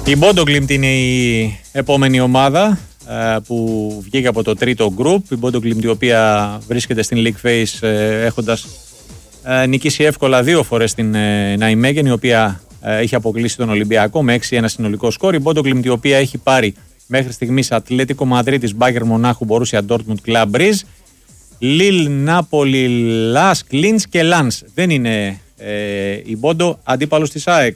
Η Bodo Glimt είναι η επόμενη ομάδα που βγήκε από το τρίτο group. Η Bodo Glimt, η οποία βρίσκεται στην League Phase έχοντας νικήσει εύκολα 2 φορές την Nijmegen, η οποία είχε αποκλείσει τον Ολυμπιακό με 6-1 συνολικό σκορ. Η Bodo Glimt, η οποία έχει πάρει μέχρι στιγμής Ατλέτικο Μαδρίτης, Bayern Μονάχου, Borussia Dortmund, Club Brugge, Lille, Νάπολη, Lask, Linz και Lens. Δεν είναι η Bodo αντίπαλος της ΑΕΚ.